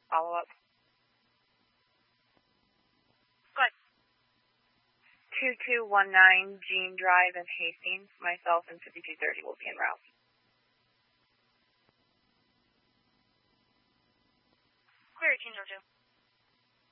follow-up. Go ahead. 2219 Jean Drive in Hastings. Myself and 5230 will be en route. Clear 1802.